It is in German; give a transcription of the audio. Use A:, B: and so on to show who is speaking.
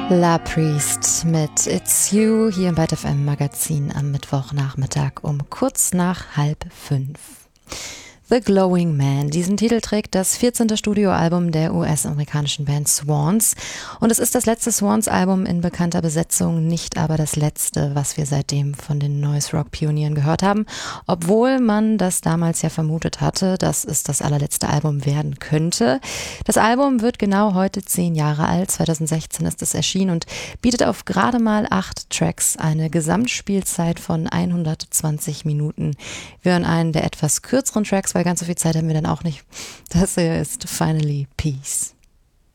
A: La Priest mit It's You hier im Byte FM Magazin am Mittwochnachmittag um kurz nach 4:30. The Glowing Man. Diesen Titel trägt das 14. Studioalbum der US-amerikanischen Band Swans. Und es ist das letzte Swans-Album in bekannter Besetzung, nicht aber das letzte, was wir seitdem von den Noise-Rock-Pionieren gehört haben. Obwohl man das damals ja vermutet hatte, dass es das allerletzte Album werden könnte. Das Album wird genau heute 10 Jahre alt. 2016 ist es erschienen und bietet auf gerade mal 8 Tracks eine Gesamtspielzeit von 120 Minuten. Wir hören einen der etwas kürzeren Tracks, weil ganz so viel Zeit haben wir dann auch nicht. Das hier ist Finally Peace.